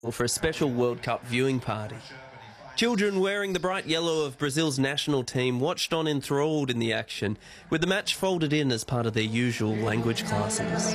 for a special World Cup viewing party. Children wearing the bright yellow of Brazil's national team watched on enthralled in the action, with the match folded in as part of their usual language classes.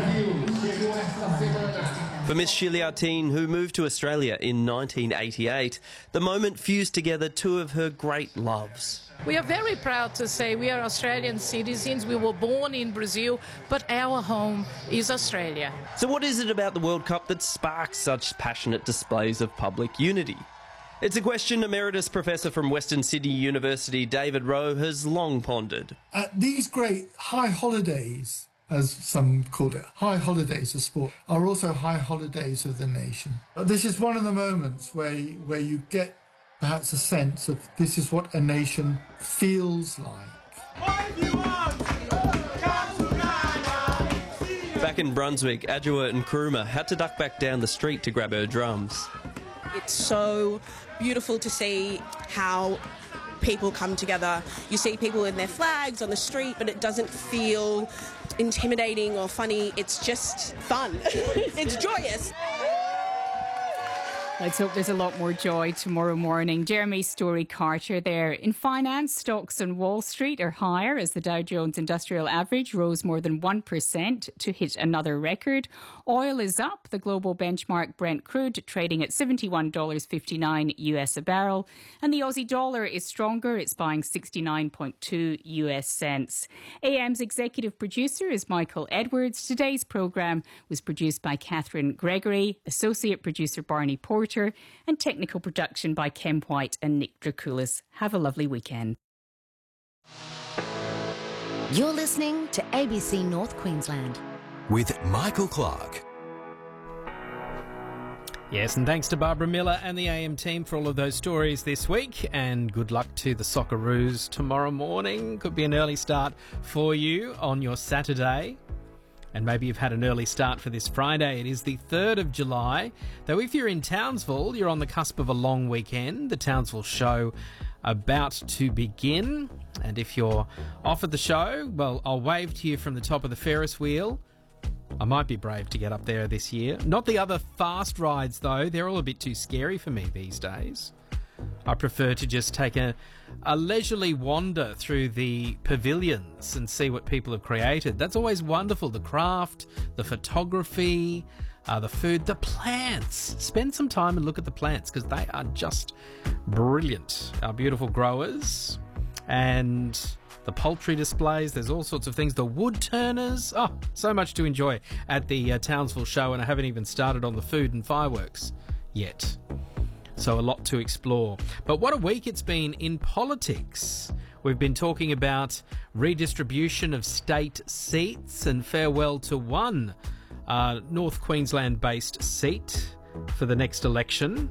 For Miss Chiliartine, who moved to Australia in 1988, the moment fused together two of her great loves. We are very proud to say we are Australian citizens. We were born in Brazil, but our home is Australia. So what is it about the World Cup that sparks such passionate displays of public unity? It's a question Emeritus Professor from Western Sydney University, David Rowe, has long pondered. These great high holidays, as some call it, high holidays of sport, are also high holidays of the nation. This is one of the moments where you get perhaps a sense of this is what a nation feels like. Back in Brunswick, Adjoa Nkrumah had to duck back down the street to grab her drums. It's so beautiful to see how people come together. You see people in their flags on the street, but it doesn't feel intimidating or funny. It's just fun. It's joyous. Let's hope there's a lot more joy tomorrow morning. Jeremy Story-Carter there. In finance, stocks on Wall Street are higher as the Dow Jones Industrial Average rose more than 1% to hit another record. Oil is up. The global benchmark Brent crude trading at $71.59 US a barrel. And the Aussie dollar is stronger. It's buying 69.2 US cents. AM's executive producer is Michael Edwards. Today's programme was produced by Catherine Gregory, associate producer Barney Porter, and technical production by Kem White and Nick Dracoulis. Have a lovely weekend. You're listening to ABC North Queensland with Michael Clark. Yes, and thanks to Barbara Miller and the AM team for all of those stories this week, and good luck to the Socceroos tomorrow morning. Could be an early start for you on your Saturday. And maybe you've had an early start for this Friday. It is the 3rd of July. Though if you're in Townsville, you're on the cusp of a long weekend. The Townsville show about to begin. And if you're off at the show, well, I'll wave to you from the top of the Ferris wheel. I might be brave to get up there this year. Not the other fast rides, though. They're all a bit too scary for me these days. I prefer to just take a leisurely wander through the pavilions and see what people have created. That's always wonderful. The craft, the photography, the food, the plants. Spend some time and look at the plants because they are just brilliant. Our beautiful growers and the poultry displays. There's all sorts of things. The wood turners. Oh, so much to enjoy at the Townsville show, and I haven't even started on the food and fireworks yet. So a lot to explore. But what a week it's been in politics. We've been talking about redistribution of state seats and farewell to one North Queensland-based seat for the next election.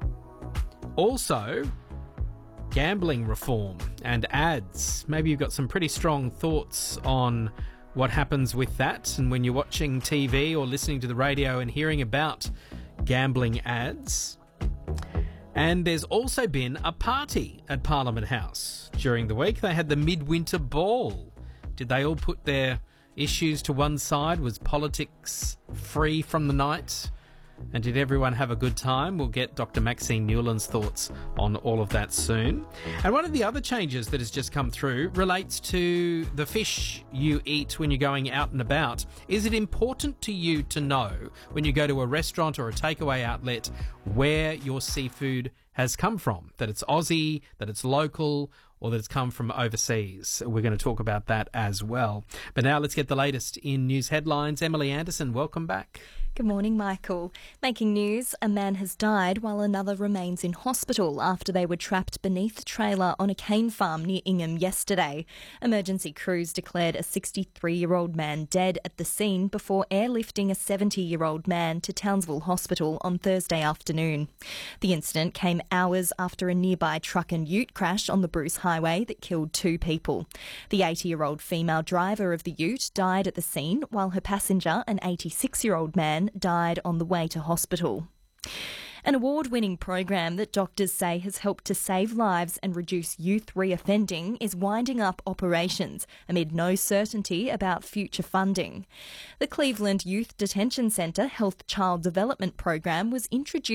Also, gambling reform and ads. Maybe you've got some pretty strong thoughts on what happens with that, and when you're watching TV or listening to the radio and hearing about gambling ads. And there's also been a party at Parliament House during the week. They had the midwinter ball. Did they all put their issues to one side? Was politics free from the night? And did everyone have a good time? We'll get Dr. Maxine Newland's thoughts on all of that soon. And one of the other changes that has just come through relates to the fish you eat when you're going out and about. Is it important to you to know when you go to a restaurant or a takeaway outlet where your seafood has come from? That it's Aussie, that it's local, or that it's come from overseas? We're going to talk about that as well. But now let's get the latest in news headlines. Emily Anderson, welcome back. Good morning, Michael. Making news, a man has died while another remains in hospital after they were trapped beneath a trailer on a cane farm near Ingham yesterday. Emergency crews declared a 63-year-old man dead at the scene before airlifting a 70-year-old man to Townsville Hospital on Thursday afternoon. The incident came hours after a nearby truck and ute crash on the Bruce Highway that killed 2 people. The 80-year-old female driver of the ute died at the scene, while her passenger, an 86-year-old man, died on the way to hospital. An award-winning program that doctors say has helped to save lives and reduce youth reoffending is winding up operations amid no certainty about future funding. The Cleveland Youth Detention Centre Health Child Development Program was introduced